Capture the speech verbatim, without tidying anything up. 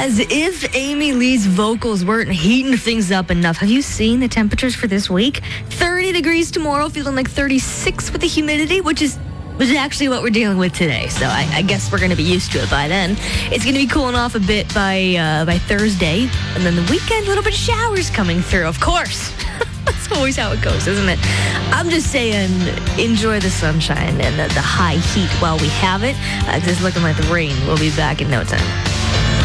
As if Amy Lee's vocals weren't heating things up enough. Have you seen the temperatures for this week? thirty degrees tomorrow, feeling like thirty-six with the humidity, which is which is actually what we're dealing with today. So I, I guess we're going to be used to it by then. It's going to be cooling off a bit by uh, by Thursday. And then the weekend, a little bit of showers coming through, of course. That's always how it goes, isn't it? I'm just saying, enjoy the sunshine and the, the high heat while we have it, because it's looking like the rain will be back in no time.